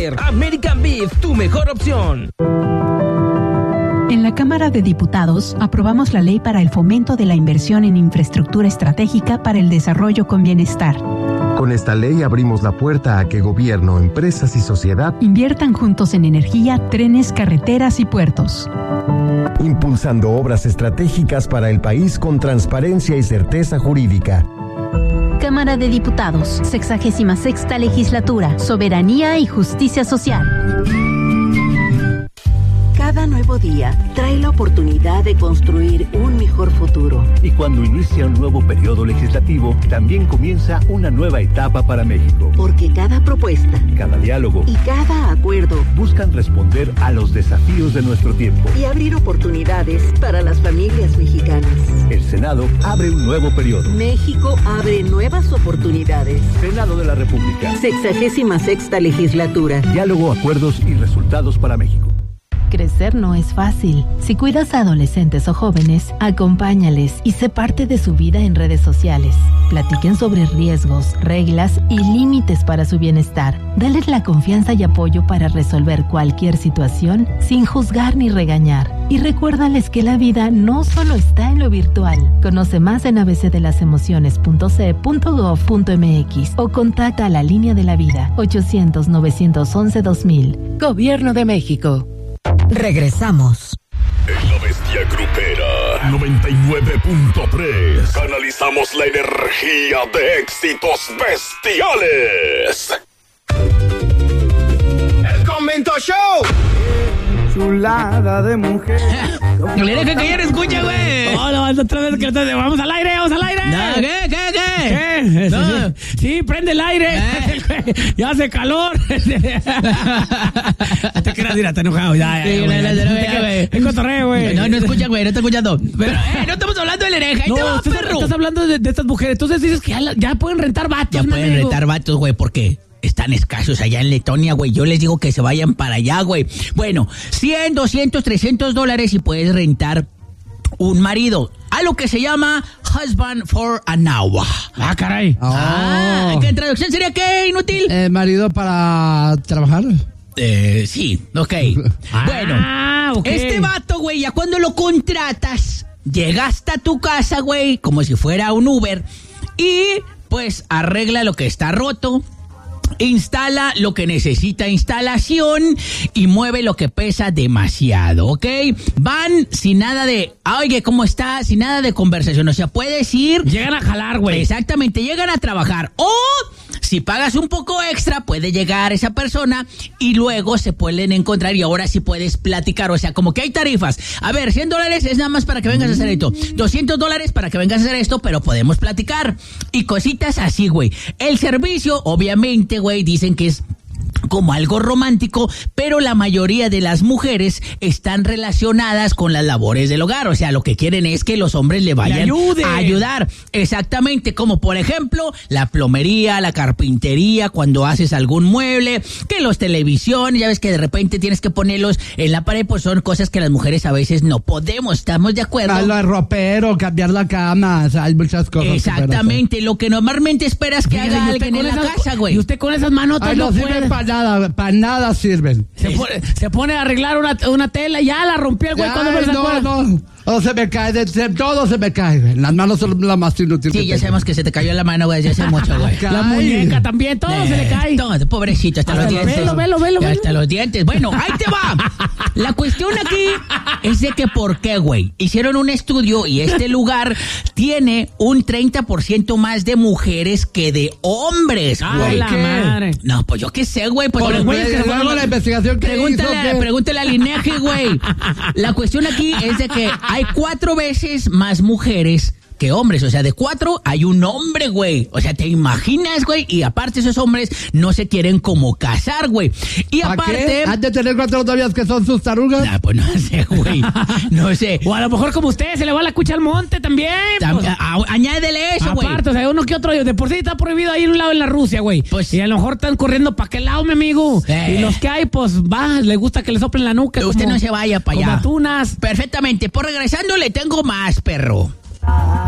Burger. American Beef, tu mejor opción. En la Cámara de Diputados aprobamos la ley para el fomento de la inversión en infraestructura estratégica para el desarrollo con bienestar. Con esta ley abrimos la puerta a que gobierno, empresas y sociedad inviertan juntos en energía, trenes, carreteras y puertos. Impulsando obras estratégicas para el país con transparencia y certeza jurídica. Cámara de Diputados, 66ª Legislatura, Soberanía y Justicia Social. Cada nuevo día trae la oportunidad de construir un mejor futuro. Y cuando inicia un nuevo periodo legislativo, también comienza una nueva etapa para México. Porque cada propuesta, cada diálogo y cada acuerdo buscan responder a los desafíos de nuestro tiempo y abrir oportunidades para las familias mexicanas. El Senado abre un nuevo periodo. México abre nuevas oportunidades. Senado de la República. 66ª Legislatura. Diálogo, acuerdos y resultados para México. Crecer no es fácil. Si cuidas a adolescentes o jóvenes, acompáñales y sé parte de su vida en redes sociales. Platiquen sobre riesgos, reglas y límites para su bienestar. Dales la confianza y apoyo para resolver cualquier situación sin juzgar ni regañar. Y recuérdales que la vida no solo está en lo virtual. Conoce más en abcdelasemociones.ce.gov.mx o contacta a la Línea de la Vida 800-911-2000. Gobierno de México. Regresamos. En La Bestia Grupera 99.3 canalizamos la energía de éxitos bestiales. ¡El Convento Show! Chulada de mujer. Le deja que ya no escucha, güey. Hola, otra vez que vamos al aire, vamos al aire. No, ¿qué? No. Sí, prende el aire. Ya hace calor. No te quieras ir, está enojado. Ya, es cotorreo, güey. No escucha, güey, no está escuchando. Pero, no estamos hablando de la hereja. No, estás hablando de estas mujeres. Entonces dices que ya pueden rentar vatos. Ya pueden rentar vatos, güey, ¿por qué? Están escasos allá en Letonia, güey. Yo les digo que se vayan para allá, güey. Bueno, 100, 200, 300 dólares y puedes rentar un marido. A lo que se llama husband for an hour. Ah, caray. ¿Qué traducción sería qué, inútil? Marido para trabajar. Sí, ok. Bueno, okay. Este vato, güey, ya cuando lo contratas, llega hasta tu casa, güey, como si fuera un Uber, y pues arregla lo que está roto, instala lo que necesita instalación y mueve lo que pesa demasiado, ¿ok? Van sin nada de, oye, ¿cómo está? Sin nada de conversación, o sea, puedes ir... Llegan a jalar, güey. Exactamente, llegan a trabajar. O si pagas un poco extra, puede llegar esa persona y luego se pueden encontrar y ahora sí puedes platicar, o sea, como que hay tarifas. A ver, $100 es nada más para que vengas a hacer esto, $200 para que vengas a hacer esto, pero podemos platicar y cositas así, güey. El servicio, obviamente, güey, dicen que es como algo romántico, pero la mayoría de las mujeres están relacionadas con las labores del hogar, o sea, lo que quieren es que los hombres le vayan a ayudar, exactamente, como por ejemplo, la plomería, la carpintería, cuando haces algún mueble, que los televisiones, ya ves que de repente tienes que ponerlos en la pared, pues son cosas que las mujeres a veces no podemos, ¿estamos de acuerdo? Lo de ropero, cambiar la cama, o sea, hay muchas cosas. Exactamente, lo que normalmente esperas que haga alguien en la casa, güey. Y usted con esas manotas no puede. Para nada sirven. Se pone a arreglar una tela y ya la rompió el güey cuando me No, se me cae, todo se me cae. Las manos son la más inútil. Sí, ya sabemos que se te cayó la mano, güey, ya hace mucho, güey. La muñeca también, todo se le cae. Todo, pobrecito, hasta los dientes. Velo. Hasta los dientes. Bueno, ahí te va. La cuestión aquí es de que ¿por qué, güey? Hicieron un estudio y este lugar tiene un 30% más de mujeres que de hombres, güey. La madre. No, pues yo qué sé, güey. Pues los güeyes que fueron la investigación que pregúntale al INEGI, güey. La cuestión aquí es de que hay 4 veces más mujeres que hombres, o sea, de 4 hay un hombre, güey. O sea, ¿te imaginas, güey? Y aparte esos hombres no se quieren como casar, güey. Y aparte... ¿Han de tener 4 novias que son sus tarugas? Nah, pues no sé, güey. No sé. O a lo mejor como usted, se le va la cucha al monte también. Pues. Añádele eso, güey. Aparte, o sea, uno que otro, de por sí está prohibido ahí en un lado en la Rusia, güey. Pues, y a lo mejor están corriendo para aquel lado, mi amigo. Y los que hay, pues, le gusta que le soplen la nuca. Usted no se vaya para allá. Como atunas. Perfectamente. Por regresando le tengo más, perro.